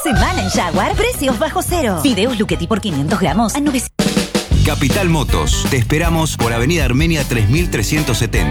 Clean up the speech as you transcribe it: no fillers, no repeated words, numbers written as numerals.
semana en Jaguar, precios bajo cero. Fideos Luchetti por 500 gramos a 900. Capital Motos. Te esperamos por Avenida Armenia 3370.